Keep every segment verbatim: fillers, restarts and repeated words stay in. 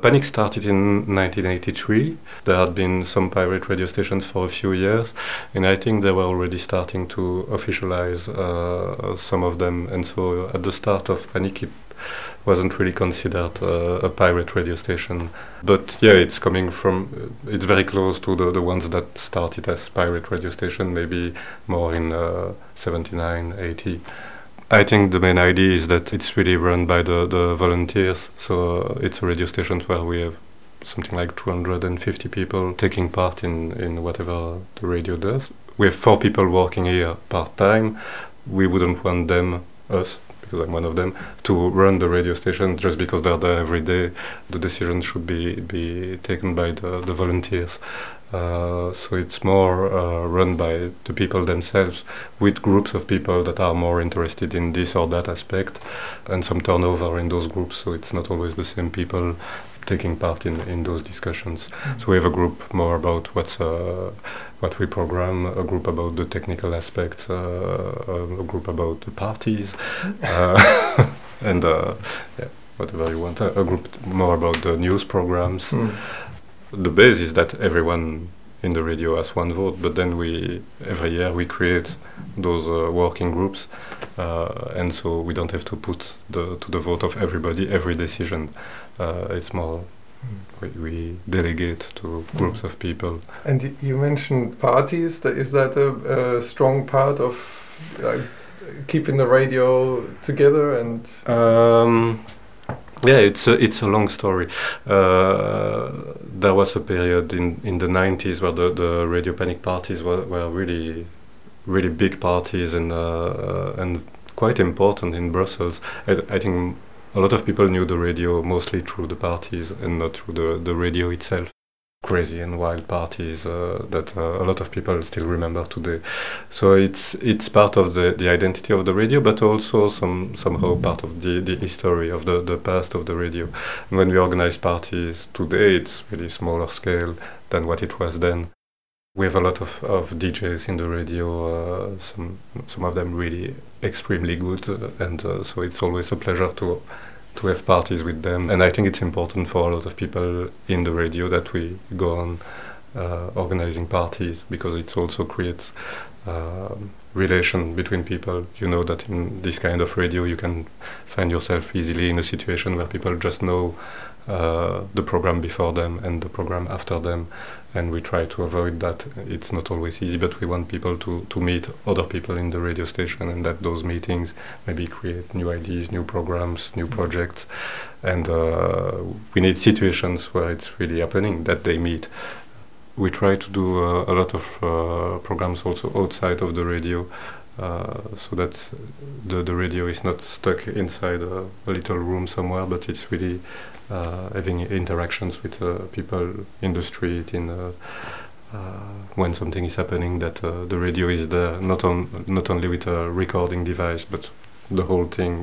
Panic started in nineteen eighty-three. There had been some pirate radio stations for a few years, and I think they were already starting to officialize uh, some of them. And so at the start of Panic, it wasn't really considered uh, a pirate radio station. But yeah, it's coming from, uh, it's very close to the, the ones that started as pirate radio station, maybe more in uh, seventy-nine, eighty. I think the main idea is that it's really run by the, the volunteers. So uh, it's a radio station where we have something like two hundred fifty people taking part in, in whatever the radio does. We have four people working here part-time. We wouldn't want them, us, because I'm one of them, to run the radio station just because they're there every day. The decision should be, be taken by the, the volunteers. Uh, so it's more uh, run by the people themselves, with groups of people that are more interested in this or that aspect, and some turnover in those groups, so it's not always the same people taking part in, in those discussions. Mm-hmm. So we have a group more about what's uh, what we program, a group about the technical aspects, uh, a group about the parties, uh, and uh, yeah, whatever you want, a group more about the news programs. Mm. The base is that everyone in the radio has one vote, but then we every year we create those uh, working groups, uh, and so we don't have to put the, to the vote of everybody every decision. Uh, it's more we, we delegate to groups of people. And y- you mentioned parties. That is that a, a strong part of uh, keeping the radio together and. Um, Yeah, it's a, it's a long story. Uh, there was a period in, in the nineties where the, the Radio Panic parties were, were really, really big parties and uh, and quite important in Brussels. I, I think a lot of people knew the radio mostly through the parties and not through the, the radio itself. Crazy and wild parties uh, that uh, a lot of people still remember today. So it's it's part of the, the identity of the radio, but also some somehow part of the, the history of the, the past of the radio. And when we organize parties today, it's really smaller scale than what it was then. We have a lot of, of D Js in the radio, uh, some some of them really extremely good, uh, and uh, so it's always a pleasure to to have parties with them. And I think it's important for a lot of people in the radio that we go on uh, organizing parties, because it also creates uh, relation between people. You know that in this kind of radio you can find yourself easily in a situation where people just know uh, the program before them and the program after them, and we try to avoid that. It's not always easy, but we want people to, to meet other people in the radio station, and that those meetings maybe create new ideas, new programs, new projects, and uh, we need situations where it's really happening, that they meet. We try to do uh, a lot of uh, programs also outside of the radio, uh, so that the, the radio is not stuck inside a, a little room somewhere, but it's really Uh, having interactions with uh, people in the street, in uh, uh, when something is happening, that uh, the radio is there, not on not only with a recording device, but the whole thing.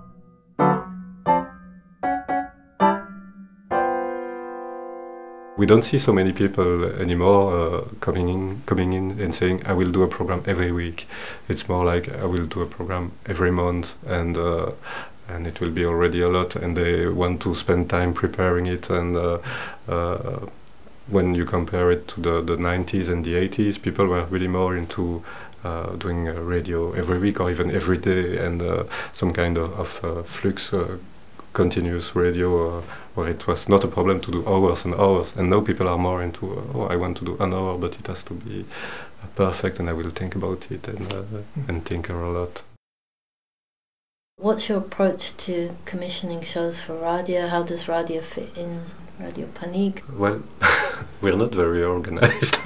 We don't see so many people anymore uh, coming in, coming in and saying, "I will do a program every week." It's more like, "I will do a program every month," and. Uh, and it will be already a lot, and they want to spend time preparing it. And uh, uh, when you compare it to the, the nineties and the eighties, people were really more into uh, doing uh, radio every week or even every day, and uh, some kind of, of uh, flux, uh, continuous radio, uh, where it was not a problem to do hours and hours. And now people are more into, uh, oh, I want to do an hour, but it has to be uh, perfect, and I will think about it and, uh, mm-hmm. and tinker a lot. What's your approach to commissioning shows for Radio? How does Radio fit in Radio Panic? Well, we're not very organized.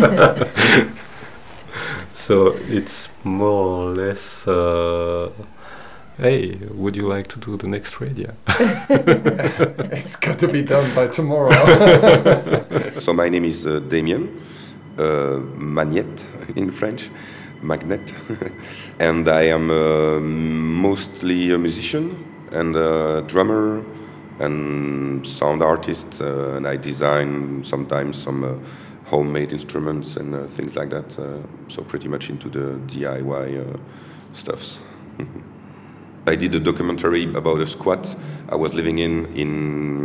So it's more or less, uh, hey, would you like to do the next radio? It's got to be done by tomorrow. So my name is uh, Damien, uh, Magnette in French. Magnet, and I am uh, mostly a musician and a drummer and sound artist, uh, and I design sometimes some uh, homemade instruments and uh, things like that, uh, so pretty much into the D I Y uh, stuffs. I did a documentary about a squat I was living in in